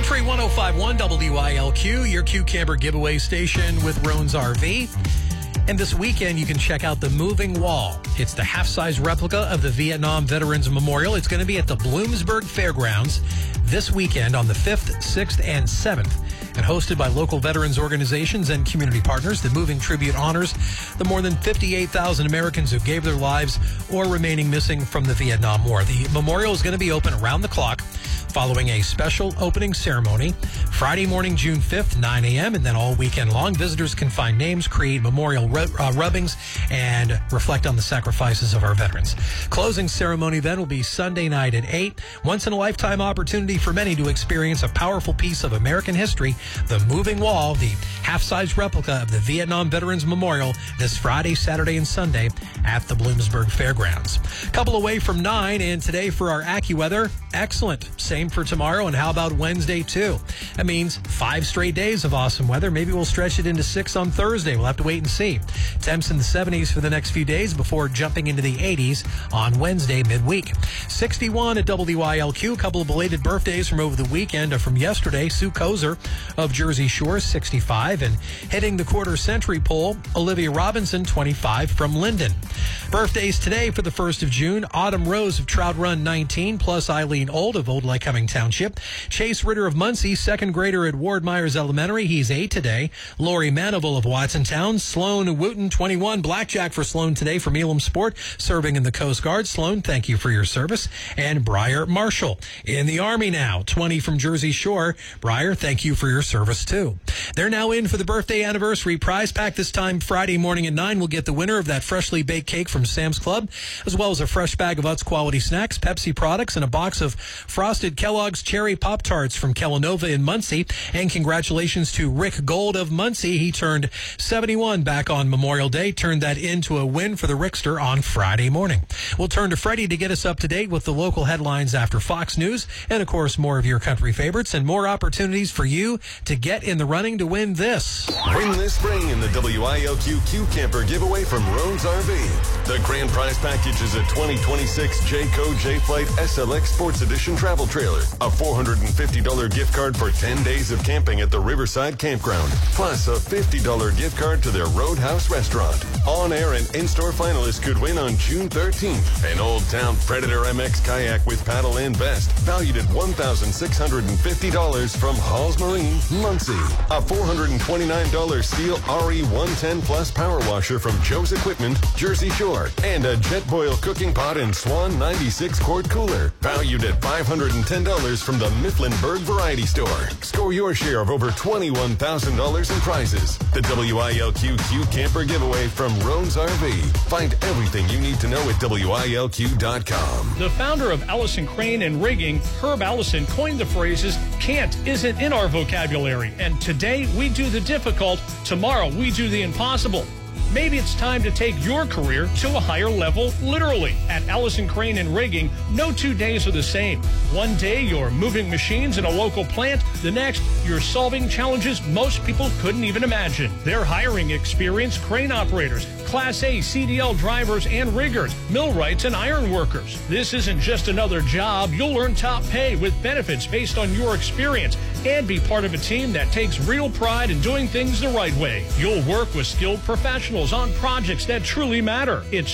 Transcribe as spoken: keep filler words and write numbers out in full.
Country one oh five point one W I L Q, your Q Camper giveaway station with Roan's R V. And this weekend, you can check out the Moving Wall. It's the half-size replica of the Vietnam Veterans Memorial. It's going to be at the Bloomsburg Fairgrounds this weekend on the fifth, sixth, and seventh. And hosted by local veterans organizations and community partners, the Moving Tribute honors the more than fifty-eight thousand Americans who gave their lives or remaining missing from the Vietnam War. The memorial is going to be open around the clock following a special opening ceremony Friday morning, June fifth, nine a.m., and then all weekend long. Visitors can find names, create memorial rub- uh, rubbings, and reflect on the sacrifices of our veterans. Closing ceremony then will be Sunday night at eight. Once-in-a-lifetime opportunity for many to experience a powerful piece of American history, the Moving Wall, the half-size replica of the Vietnam Veterans Memorial, this Friday, Saturday, and Sunday at the Bloomsburg Fairgrounds. Couple away from nine, and today for our AccuWeather, excellent. Same for tomorrow, and how about Wednesday, too? That means five straight days of awesome weather. Maybe we'll stretch it into six on Thursday. We'll have to wait and see. Temps in the seventies for the next few days before jumping into the eighties on Wednesday midweek. sixty-one at W I L Q. A couple of belated birthdays from over the weekend. Uh, from yesterday, Sue Kozer of Jersey Shore, sixty-five. And hitting the quarter century pole, Olivia Robinson, twenty-five, from Linden. Birthdays today for the first of June. Autumn Rose of Trout Run, nineteen, plus Eileen Old of Old Lycoming Township. Chase Ritter of Muncie, second grader at Ward Myers Elementary. He's eight today. Lori Manival of Watsontown. Sloan Wooten, twenty-one. Blackjack for Sloan today from Elam Sport, serving in the Coast Guard. Sloan, thank you for your service. And Briar Marshall in the Army now, twenty, from Jersey Shore. Briar, thank you for your service too. They're now in for the birthday anniversary prize pack. This time Friday morning at nine, we'll get the winner of that freshly baked cake from Sam's Club, as well as a fresh bag of Utz quality snacks, Pepsi products, and a box of frosted Kellogg's Cherry Pop-Tarts from Kellanova in Muncie. And congratulations to Rick Gold of Muncie. He turned seventy-one back on Memorial Day, turned that into a win for the Rickster on Friday morning. We'll turn to Freddie to get us up to date with the local headlines after Fox News, and of course more of your country favorites and more opportunities for you to get in the running to win this. Win this spring in the W I L Q Q Camper giveaway from Roan's R V. The grand prize package is a twenty twenty-six Jayco J-Flight S L X Sports Edition travel trailer, a four hundred fifty dollars gift card for ten days of camping at the Riverside Campground, plus a fifty dollars gift card to their Roadhouse restaurant. On-air and in-store finalists could win on June thirteenth an Old Town Predator M X kayak with paddle and vest, valued at one thousand six hundred fifty dollars from Halls Marine, Muncie. A four hundred twenty-nine dollars Steel R E one ten Plus power washer from Joe's Equipment, Jersey Shore, and a Jetboil cooking pot and Swan ninety-six quart cooler, valued at five hundred ten dollars from the Mifflinburg Variety Store. Score your share of over twenty-one thousand dollars in prizes. The W I L Q Q Camper giveaway from Roan's R V. Find everything you need to know at W I L Q dot com. The founder of Allison Crane and Rigging, Herb Allison, coined the phrases, "Can't isn't in our vocabulary," and today we do the difficult, tomorrow we do the impossible. Maybe it's time to take your career to a higher level, literally. At Allison Crane and Rigging, no two days are the same. One day, you're moving machines in a local plant. The next, you're solving challenges most people couldn't even imagine. They're hiring experienced crane operators, Class A C D L drivers and riggers, millwrights and iron workers. This isn't just another job. You'll earn top pay with benefits based on your experience and be part of a team that takes real pride in doing things the right way. You'll work with skilled professionals on projects that truly matter. It's